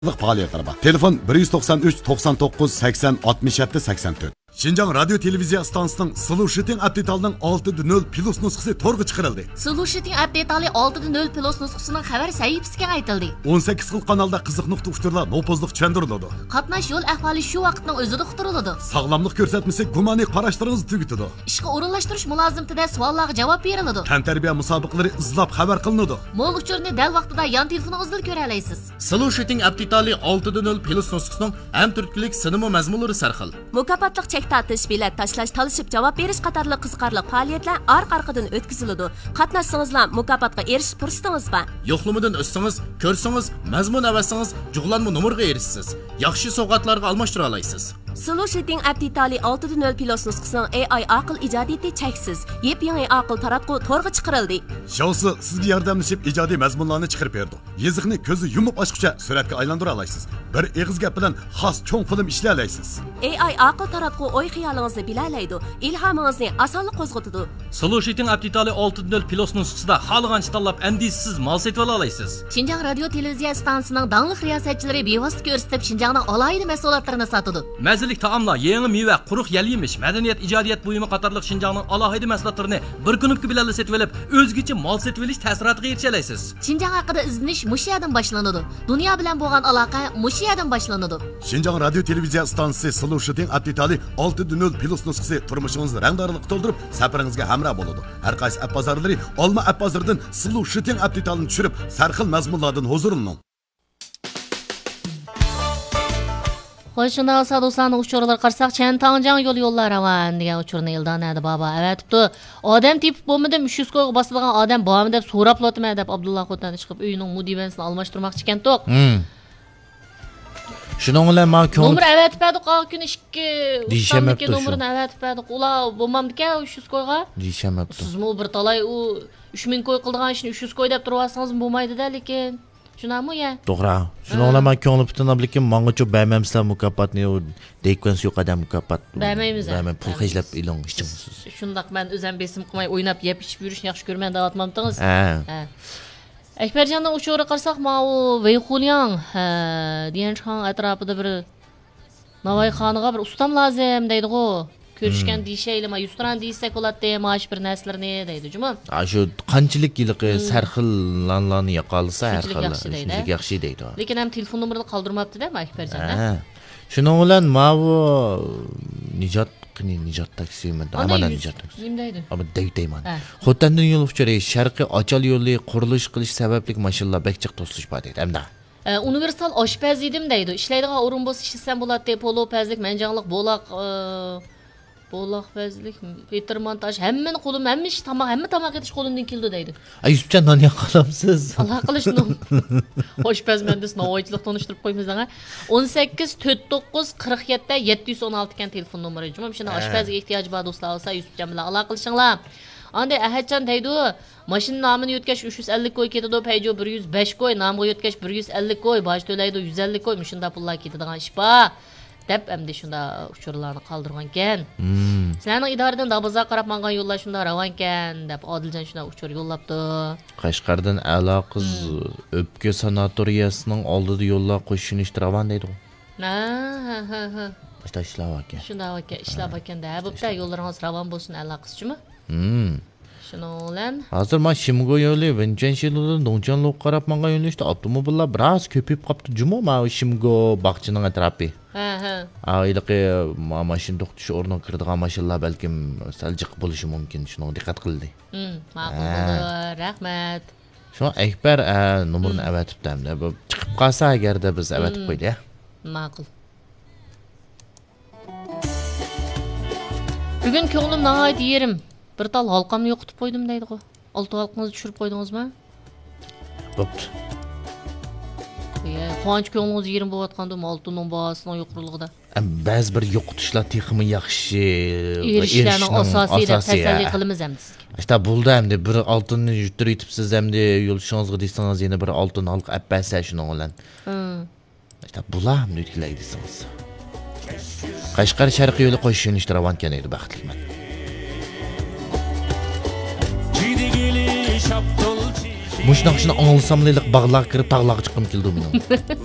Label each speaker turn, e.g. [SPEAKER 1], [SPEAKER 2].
[SPEAKER 1] Faaliyetlari bor. Telefon 193 99 80 67 84. Şinjan Radyo Televiziya Stansiyasining Solution Update'ning 6.0 plus nusxasi to'rga chiqarildi.
[SPEAKER 2] Solution Update'li 6.0 plus nusxasining xabar sahifasiga aytildi.
[SPEAKER 1] 18 xil kanalda qiziq nuqta uchurlar nopozliq tushuntiriladi.
[SPEAKER 2] Qatnash yo'l ahvoli shu vaqtning o'zida uqtiriladi.
[SPEAKER 1] Sog'lomlik ko'rsatmasi gumoniy qarashlaringizni tugatadi.
[SPEAKER 2] Ishga o'rinlashtirish mulozimtida savollarga javob beriladi.
[SPEAKER 1] Tantarbiya musobaqalari izlab xabar qilinadi.
[SPEAKER 2] Mo'l uchurni dal vaqtida yon telefoningizda ko'ra olasiz.
[SPEAKER 3] Solution Update'li 6.0 plus nusxasining ham turklik sinema mazmunlari sarxil.
[SPEAKER 4] Mukofotliq chek tatish, bilet tashlash, talishib javob berish qatorli qiziqarli faoliyatlar orqa-orqadan o'tkaziladi. Qatnashsangizlar mukofotga erishish fursatingiz bor.
[SPEAKER 3] Yo'qlamadan o'ssangiz, ko'rsangiz, mazmun avasangiz, jug'lanma nomerga erishsiz. Yaxshi sovg'atlarga almashtira olasiz.
[SPEAKER 4] Solution Update'li 6.0 plus nusxasining AI aql ijodiyati cheksiz. Yep-yangi aql taratqu to'rga chiqarildi.
[SPEAKER 1] Shousi sizga yordamlashib ijodiy mazmunlarni chiqarib berdi. Yeziqni ko'zi yumib ochguncha suratga aylantira olasiz. Bir eg'iz gap bilan xos cho'ng film ishlay olasiz.
[SPEAKER 4] AI aql taratqu o'y xiyolingizni bilalaydi. Ilhomingizni osonlik qo'zg'atadi.
[SPEAKER 5] Solution Update'li 6.0 plus nusxasida xohlagancha tanlab andisiz mal setib olasiz.
[SPEAKER 2] Xinjiang radio televiziya stansiyasining dangli riyosatchilari bevosita ko'rsatib Xinjiangning alohida mahsulotlarini sotadi.
[SPEAKER 5] Mazalik taomlar, yangi meva, quruq yal yemish, madaniyat, ijodiyat buyumi qatorliq Xinjiangning alohida mahsulotlarini bir kunlik bilan setib olib, o'zgacha mal setib olish ta'siriga erisha olasiz.
[SPEAKER 2] Xinjiang haqida izlanish mushu yerdan boshlanadi. Dunyo bilan bo'lgan aloqa mushu yerdan boshlanadi.
[SPEAKER 1] Xinjiang radio televiziya stansiyasi Solution Update'li 6.0 plus nusxasi turmushingizni rangdorlikqa to'ldirib, safaringizga hamroh bo'ladi. Har qaysi app bozorlari Olma app bozoridan Solution Update'ni tushirib, sarxil mazmunlardan huzurining.
[SPEAKER 2] Xo'shunda Sadosani uchurlar qarsak, Chantangjiang yo'llar ravan degan uchurni Eldon edi baba. Avatibdi. Odam tepib bo'lmadim, 300 ko'ga bosilgan odam bormi deb so'rab lotma deb Abdulla Xo'tan chiqib uyining mudibansini almashtirmoqchi ekan to'q.
[SPEAKER 6] Shuning bilan men
[SPEAKER 2] nomer avatibdi, kun 2 ustamniki nomerini avatibdi. Ular bo'lmamdi-ku 300 ko'ga.
[SPEAKER 6] Deyishamabdi.
[SPEAKER 2] Sizmi bir talay u 3000 ko'y qilgan ishni 300 ko'y deb turibsangiz bo'lmaydi-da, lekin shunami ya?
[SPEAKER 6] To'g'ri. Shuning bilan men ko'nglim bitinib, lekin menga cho'p bermamsizlar mukofotni, u dekans yo'q adam mukofot.
[SPEAKER 2] Bermaymiz.
[SPEAKER 6] Bermay pul xajlab ilang ishchimsiz.
[SPEAKER 2] Shundaq men o'zim besim qilmay o'ynab yeb ichib yurishni yaxshi ko'rman deyotmamdingiz.
[SPEAKER 6] Ha.
[SPEAKER 2] Akbarjonning uchuri qarsak, ma u Veyxulyang degan chang atrofida bir Navoiyxoniga bir ustam lozim deydi-ku. Ko'rishgan deyishayli, ma 100 tran deysak bo'ladi, maash bir narsalarni deydi, juma.
[SPEAKER 6] Shu qanchalik yilqi sarxillanlarni yoqolsa, har xil yaxshi deydi.
[SPEAKER 2] Lekin ham telefon nomerini qoldirmabdi-da, Akbarjonda.
[SPEAKER 6] Shuning bilan ma bu Nijot taksimi, amana Nijot taksi.
[SPEAKER 2] Nima deydi?
[SPEAKER 6] Ama deyman. Xo'tandan yo'l uchari sharqiy Ochal yo'li qurilish qilish sababli mashinalar bekchiq to'silish bor deydi. Hamda
[SPEAKER 2] universal oshpaz edim deydi. Ishlaydigan o'rin bo'lsa ishlasam bo'ladi, polopazlik, manjangliq, bo'loqpazlik, Peter montaj, hammani qo'lim, hamma ish tomoq, hamma tomoq etish qo'limdan keldi deydi.
[SPEAKER 6] Yusufjon non yoqalamsiz.
[SPEAKER 2] Alloh qilishni. Oshpaz mendes Navoiychilik tanishtirib qo'ymaysizlar. 18 49 47 716 ekan telefon nomeri. Juma shunda oshpazga ehtiyoj bor do'stlar olsa Yusufjon bilan aloqa qilishinglar. Anda Ahadjon deydi, mashina nomini yotkash 350 ko'y ketadi, payjo 105 ko'y, nomga yotkash 150 ko'y, boj to'laydi 150 ko'y, shunda pullar ketadigan ish bor. Deb endi shunda uchurlarni qoldirgan ekan. Sizlarning idoradan Dabozga qarab mangan yo'llar shunda ravan ekan deb Odiljon shunda uchur yo'llabdi.
[SPEAKER 6] Qashqardan a'lo qiz o'pka sanatoriyasining oldida yo'llar qo'shinish ravan deydi.
[SPEAKER 2] Ha.
[SPEAKER 6] Boshda ishlab ekan.
[SPEAKER 2] Shunda aka ishlab ekanda, bo'pti, yo'llaringiz ravan bo'lsin, a'lo qizchimi? Shuni bilan
[SPEAKER 6] hozir men Shimgo yo'li, Vinchanshilodan Dongchanlo qarab menga yo'nalishda avtomobillar biroz ko'payib qopti. Juma men Shimgo bog'chining atrofi.
[SPEAKER 2] Ha.
[SPEAKER 6] Ayliqi mashina to'xtash o'rniga kiradigan mashinalar balkim saljiq bo'lishi mumkin. Shuni diqqat qildi.
[SPEAKER 2] Ma'qul bo'ldi. Rahmat.
[SPEAKER 6] Shu Akbar nomerini avatibdi-da. Bu chiqib qolsa agarda biz avatib qo'ydik.
[SPEAKER 2] Ma'qul. Bugun ko'nglim nihoyat yerim. Bir tal halqamni yo'qotib qo'ydim deydi-ku. 6 halqangizni tushirib qo'ydingizmi?
[SPEAKER 6] Bo'pti.
[SPEAKER 2] Qancha ko'nglingiz yerim bo'layotganda oltinning bahosining yo'qligida.
[SPEAKER 6] Ba'zi bir yo'qotishlar texmi yaxshi.
[SPEAKER 2] Erishlarning asosiy deb tasalli qilamiz ham sizga.
[SPEAKER 6] İşte buldu hamda bir oltinni yutirib yetibsiz hamda yo'lishingizga desangiz yana bir oltin halq appasa shuni bilan. İşte bular nutqilay desangiz. Qashqar sharqiy yo'li qo'shish yo'nalishida ravan ekan edi baxtliman. Mushunaq shuni anglasam, bog'larga kirib tog'larga chiqib keldim men.